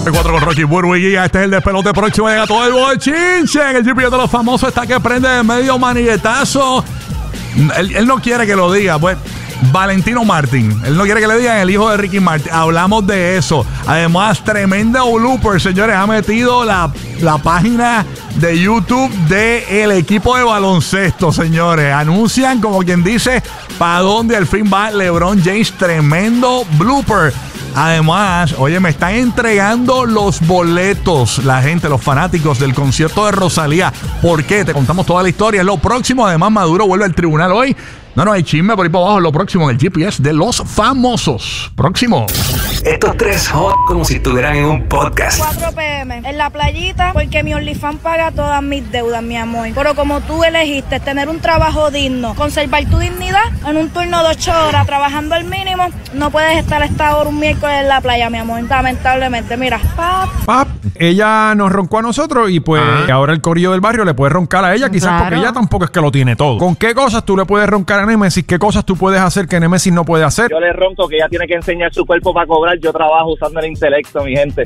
4 con Rocky Burbuilla. Este es el despelote próximo. Llega todo el bochinche. El GPS de los famosos está que prende de medio maniguetazo. Él no quiere que lo diga, pues. Valentino Martín. Él no quiere que le digan el hijo de Ricky Martin. Hablamos de eso. Además, tremenda blooper, señores. Ha metido la página de YouTube del equipo de baloncesto, señores. Anuncian, como quien dice, para dónde al fin va LeBron James. Tremendo blooper. Además, oye, me están entregando los boletos, la gente, los fanáticos del concierto de Rosalía. ¿Por qué? Te contamos toda la historia. Es lo próximo. Además, Maduro vuelve al tribunal hoy. No hay chisme por ahí para abajo. Lo próximo en el GPS de los famosos. Próximo. Estos tres hot como si estuvieran en un podcast. 4 p.m. en la playita porque mi OnlyFans paga todas mis deudas, mi amor. Pero como tú elegiste tener un trabajo digno, conservar tu dignidad en un turno de 8 horas trabajando al mínimo, no puedes estar a esta hora un miércoles en la playa, mi amor. Lamentablemente, mira. Pap. Ella nos roncó a nosotros y pues ahora el corillo del barrio le puede roncar a ella, quizás porque ella tampoco es que lo tiene todo. ¿Con qué cosas tú le puedes roncar a Nemesis? ¿Qué cosas tú puedes hacer que Nemesis no puede hacer? Yo le ronco que ella tiene que enseñar su cuerpo para cobrar. Yo trabajo usando el intelecto, mi gente.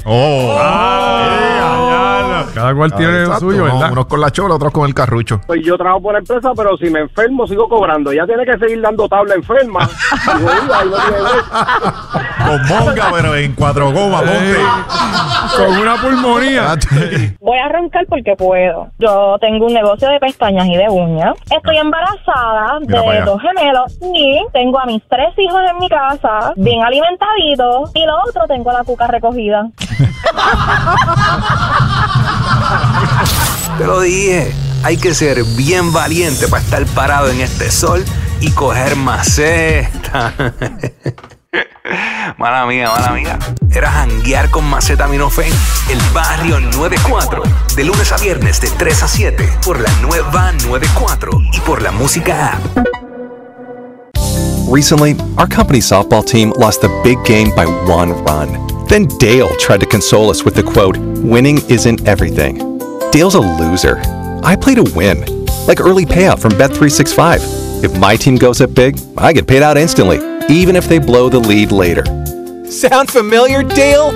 Cada cual tiene lo suyo, ¿verdad? Unos con la chola, otros con el carrucho. Pues yo trabajo por la empresa, pero si me enfermo sigo cobrando. Ella tiene que seguir dando tabla enferma. Con monga, pero en 4 gomas, monte. Con una pulmonía. Voy a roncar porque puedo. Yo tengo un negocio de pestañas y de uñas. Estoy embarazada de 2 gemelos y tengo a mis 3 hijos en mi casa, bien alimentaditos, y lo otro tengo la cuca recogida. Te lo dije, hay que ser bien valiente para estar parado en este sol y coger maceta. Mala mía. Era janguear con Macetaminofen. El Barrio 94. De lunes a viernes de 3 a 7. Por la nueva 94 y por la música app. Recently, our company's softball team lost the big game by 1 run. Then Dale tried to console us with the quote, "Winning isn't everything." Dale's a loser. I play to win. Like early payout from Bet365. If my team goes up big, I get paid out instantly, even if they blow the lead later. Sound familiar, Dale?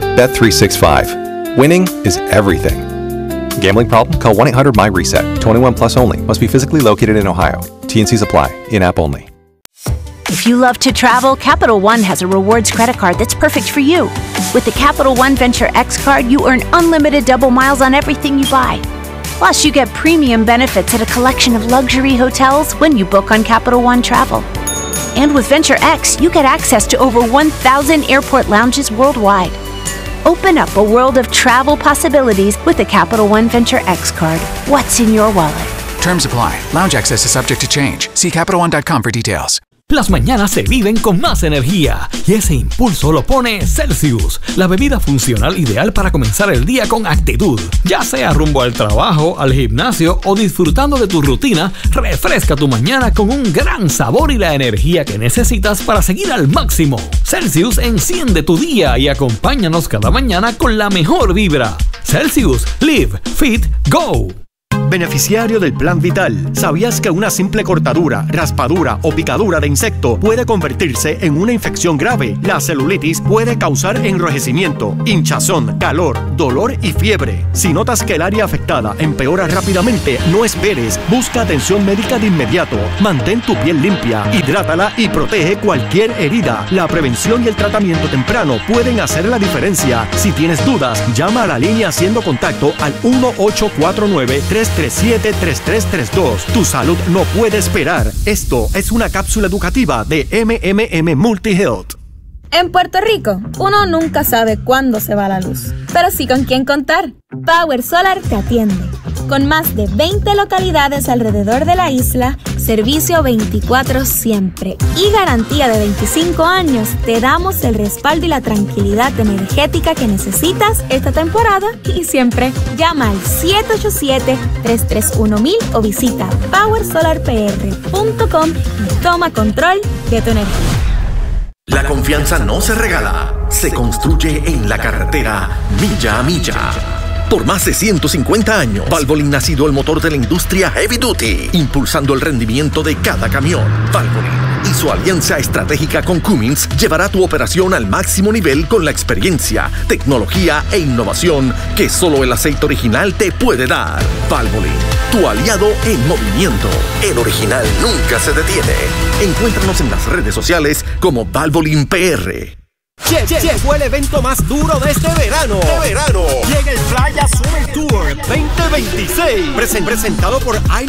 Bet365. Winning is everything. Gambling problem? Call 1-800-MY-RESET. 21 plus only. Must be physically located in Ohio. T&Cs apply. In-app only. If you love to travel, Capital One has a rewards credit card that's perfect for you. With the Capital One Venture X card, you earn unlimited double miles on everything you buy. Plus, you get premium benefits at a collection of luxury hotels when you book on Capital One Travel. And with Venture X, you get access to over 1,000 airport lounges worldwide. Open up a world of travel possibilities with the Capital One Venture X card. What's in your wallet? Terms apply. Lounge access is subject to change. See CapitalOne.com for details. Las mañanas se viven con más energía y ese impulso lo pone Celsius, la bebida funcional ideal para comenzar el día con actitud. Ya sea rumbo al trabajo, al gimnasio o disfrutando de tu rutina, refresca tu mañana con un gran sabor y la energía que necesitas para seguir al máximo. Celsius enciende tu día y acompáñanos cada mañana con la mejor vibra. Celsius, Live Fit Go. Beneficiario del Plan Vital, ¿sabías que una simple cortadura, raspadura o picadura de insecto puede convertirse en una infección grave? La celulitis puede causar enrojecimiento, hinchazón, calor, dolor y fiebre. Si notas que el área afectada empeora rápidamente, no esperes. Busca atención médica de inmediato. Mantén tu piel limpia, hidrátala y protege cualquier herida. La prevención y el tratamiento temprano pueden hacer la diferencia. Si tienes dudas, llama a la línea haciendo contacto al 1-849-337-3332. Tu salud no puede esperar. Esto es una cápsula educativa de MMM Multihealth. En Puerto Rico, uno nunca sabe cuándo se va la luz, pero sí con quién contar. Power Solar te atiende. Con más de 20 localidades alrededor de la isla, servicio 24 siempre y garantía de 25 años, te damos el respaldo y la tranquilidad energética que necesitas esta temporada y siempre. Llama al 787-331-1000 o visita powersolarpr.com y toma control de tu energía. La confianza no se regala, se construye en la carretera milla a milla. Por más de 150 años, Valvoline ha sido el motor de la industria heavy duty, impulsando el rendimiento de cada camión. Valvoline y Su alianza estratégica con Cummins llevará tu operación al máximo nivel con la experiencia, tecnología e innovación que solo el aceite original te puede dar. Valvoline, tu aliado en movimiento. El original nunca se detiene. Encuéntranos en las redes sociales como Valvoline PR. Llegó el evento más duro de este verano. Llega el Playa Summer Tour 2026. Presentado por